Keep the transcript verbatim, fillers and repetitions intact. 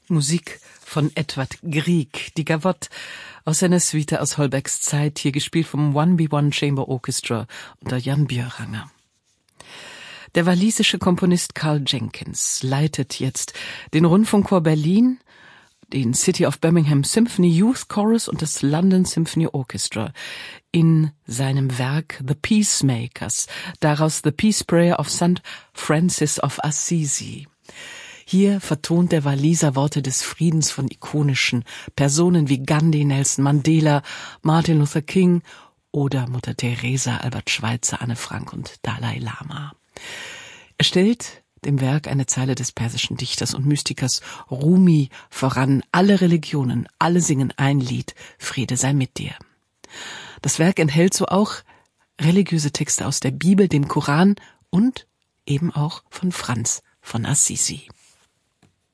Musik von Edvard Grieg, die Gavotte aus seiner Suite aus Holbergs Zeit, hier gespielt vom one B one Chamber Orchestra unter Jan Björhanger. Der walisische Komponist Karl Jenkins leitet jetzt den Rundfunkchor Berlin, den City of Birmingham Symphony Youth Chorus und das London Symphony Orchestra in seinem Werk The Peacemakers, daraus The Peace Prayer of Saint Francis of Assisi. Hier vertont der Waliser Worte des Friedens von ikonischen Personen wie Gandhi, Nelson Mandela, Martin Luther King oder Mutter Teresa, Albert Schweitzer, Anne Frank und Dalai Lama. Er stellt dem Werk eine Zeile des persischen Dichters und Mystikers Rumi voran. Alle Religionen, alle singen ein Lied, Friede sei mit dir. Das Werk enthält so auch religiöse Texte aus der Bibel, dem Koran und eben auch von Franz von Assisi.